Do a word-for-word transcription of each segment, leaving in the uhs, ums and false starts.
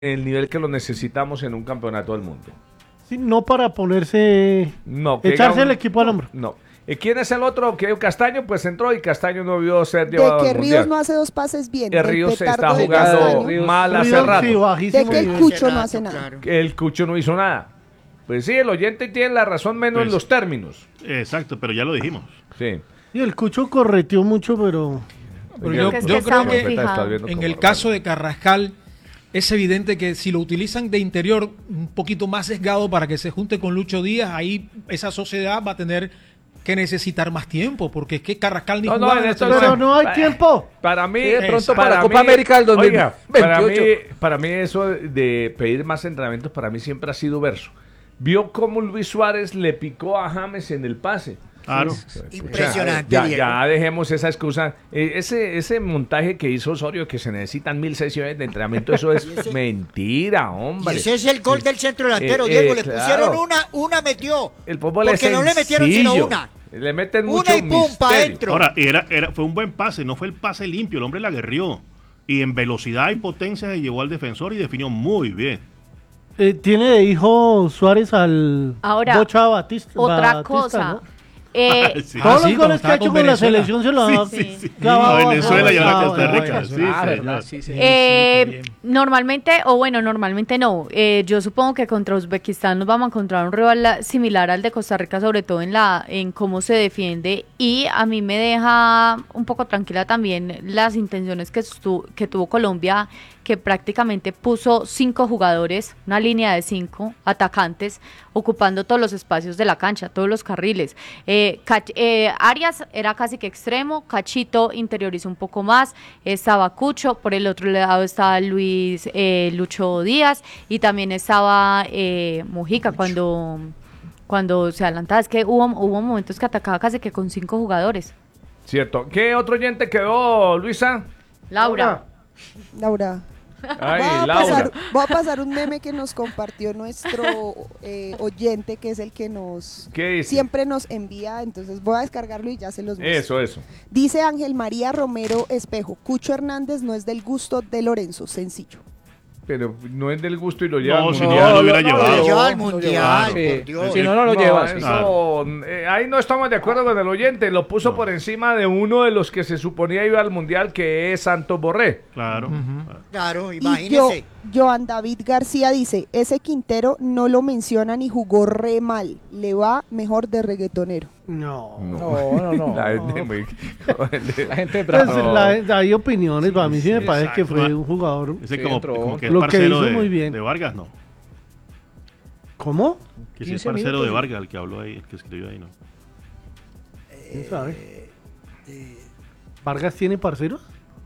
el nivel que lo necesitamos en un campeonato del mundo. Sí, no para ponerse, no, echarse un, el equipo al hombro. No. ¿Y quién es el otro? Que Castaño pues entró y Castaño no vio ser llevado de que al Ríos mundial. no hace dos pases bien. El Ríos se está de jugando Castaño. mal hace Ríos, rato. sí, De que el nivel. Cucho no hace nada. Que el Cucho no hizo nada. Pues sí, el oyente tiene la razón menos Pues, en los términos. Exacto, pero ya lo dijimos. Sí. Y el Cucho correteó mucho, pero... Pero yo, Es que yo está creo muy que fijado. en el caso de Carrascal es evidente que si lo utilizan de interior un poquito más sesgado para que se junte con Lucho Díaz, ahí esa sociedad va a tener que necesitar más tiempo, porque es que Carrascal ni No, no, jugaba en en esto la Pero selección. no hay tiempo. Para mí, Sí, de pronto es- para la Copa mí- América del dos mil oiga, veintiocho. para mí, para mí eso de pedir más entrenamientos para mí siempre ha sido verso. Vio cómo Luis Suárez le picó a James en el pase. Claro. Impresionante, Ya, Diego. ya dejemos esa excusa. Eh, ese, ese montaje que hizo Osorio, que se necesitan mil sesiones de entrenamiento, eso es mentira, Y hombre. ese es el gol del centro delantero, Eh, Diego. eh, le claro. pusieron una, una metió. El fútbol Porque es no le metieron sino sencillo. una. Le meten Una mucho y pum, pa' misterio. adentro. Ahora, era, era, fue un buen pase, no fue el pase limpio, el hombre la aguerrió. Y en velocidad y potencia se llevó al defensor y definió muy bien. Eh, tiene de hijo Suárez al Ahora, Bocha Batista. Otra Batista, cosa. ¿no? Eh, Sí. Todos Ah, sí, los cuando goles que ha estaba hecho con con la Venezuela. selección se los ha Sí, sí, sí. clavado A Venezuela y ahora abajo, Costa abajo, Rica. abajo. Sí, Ah, señor. verdad, sí, sí. Eh, Sí, sí, bien. normalmente, o bueno, normalmente no. Eh, yo supongo que contra Uzbekistán nos vamos a encontrar un rival la- similar al de Costa Rica, sobre todo en la en cómo se defiende. Y a mí me deja un poco tranquila también las intenciones que, estu- que tuvo Colombia, que prácticamente puso cinco jugadores, una línea de cinco atacantes, ocupando todos los espacios de la cancha, todos los carriles. Eh, Cach- eh, Arias era casi que extremo, Cachito interiorizó un poco más, estaba Cucho, por el otro lado estaba Luis eh, Lucho Díaz y también estaba eh, Mujica cuando, cuando se adelantaba. Es que hubo, hubo momentos que atacaba casi que con cinco jugadores. Cierto. ¿Qué otro oyente quedó, Luisa? Laura. Laura. Ay, voy, a Laura. pasar, voy a pasar un meme que nos compartió nuestro eh, oyente, que es el que nos ¿Qué dice? siempre nos envía, entonces voy a descargarlo y ya se los muestro. Eso, eso. Dice Ángel María Romero Espejo, Cucho Hernández no es del gusto de Lorenzo, sencillo. Pero no es del gusto y lo lleva No, al si mundial. ya lo hubiera Lo llevado. llevó al mundial, Sí. por Dios. Si no, no lo No, llevas. eso, Claro. eh, ahí no estamos de acuerdo con el oyente. Lo puso por encima de uno de los que se suponía iba al mundial, que es Santos Borré. Claro. Claro, Y imagínese. yo, Joan David García dice, ese Quintero no lo mencionan y jugó re mal, le va mejor de reggaetonero. No. No, no, no. La gente muy- La gente Pues, No. la- hay opiniones, para mí sí me parece que exacto. fue un jugador... Ese Sí, como, entró. como que es Lo que parcero hizo de, muy bien. de Vargas, no. ¿Cómo? Que si es quince parcero minutos. de Vargas el que habló ahí, el que escribió ahí, no. ¿Quién sabe? ¿Vargas tiene parceros?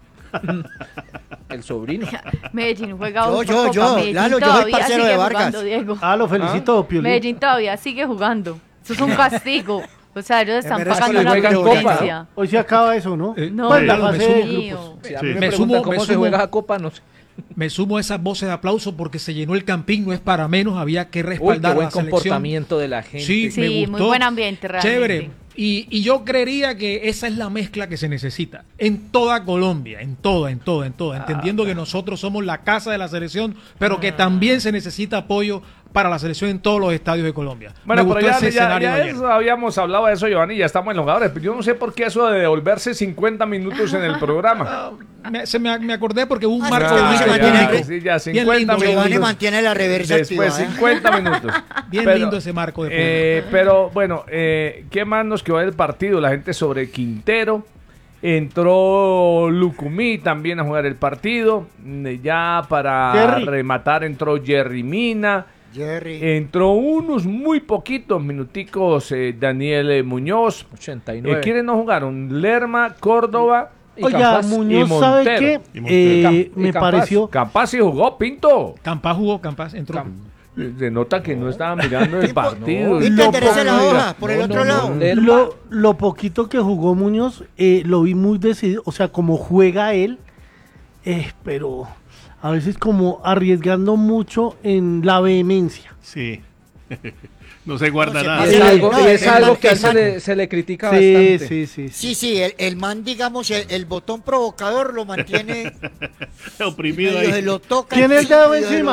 El sobrino. Medellín juega Yo, otra yo, Copa. yo, Medellín Lalo, yo soy todavía parcero sigue de Vargas. jugando, Diego. Ah, lo felicito, Piolín. Medellín todavía sigue jugando. Eso es un castigo. O sea, ellos están merezco pagando la una juegan Copa, penitencia. Hoy se acaba eso, ¿no? Eh, No, Pues la Lalo, me fase de sumo. grupos. Mío. Sí, A mí sí. me Me preguntan sumo- cómo me se sumo. juega esa copa, no sé. Me sumo a esas voces de aplauso porque se llenó el campín, no es para menos, había que Uy, qué respaldar a buen la selección. comportamiento de la gente. Sí, Sí, me muy gustó. buen ambiente, realmente. Chévere. Y, y yo creería que esa es la mezcla que se necesita en toda Colombia, en toda, en toda, en toda. Entendiendo que nosotros somos la casa de la selección, pero que también se necesita apoyo para la selección en todos los estadios de Colombia. Bueno, Me pero gustó ya, ese ya, escenario ya de ayer. eso habíamos hablado de eso, Giovanni, ya estamos en los jugadores. Yo no sé por qué eso de devolverse cincuenta minutos en el programa. Me, se me, me acordé porque hubo un Ah, marco sí, de se micro mantiene público. el- sí, ya, Bien cincuenta lindo, bien Giovanni lindo. mantiene la reversa Después activa, ¿eh? cincuenta minutos. Bien Pero, lindo ese marco de público. eh, pero bueno, eh, ¿qué más nos quedó del partido? La gente sobre Quintero. Entró Lucumí también a jugar el partido. Mm, Ya para Jerry. rematar entró Jerry Mina. Jerry. Entró unos muy poquitos minuticos eh, Daniel eh, Muñoz. ochenta y Eh, nueve. ¿Quiénes no jugaron? Lerma, Córdoba. Y Oiga, Campas. Muñoz, y ¿sabe Montero. qué? Y Montero. Eh, Cam- y me Campas. pareció... Capaz si jugó Pinto. Campas jugó, Campas entró. Cam- Se nota que no estaba mirando el partido. Y no, te interesa la no, hoja, por el no, otro no, lado. no. Lerma. Lo, lo poquito que jugó Muñoz, eh, lo vi muy decidido, o sea, como juega él, eh, pero a veces como arriesgando mucho en la vehemencia. Sí. No se guarda No se nada. Y es Sí, algo, no, y es el algo man- que a él el se man- le, se le critica Sí, bastante. sí, sí, sí. Sí, sí, el, el man, digamos, el, el botón provocador lo mantiene Oprimido medio ahí. se lo toca. Tiene el y dedo medio se lo encima.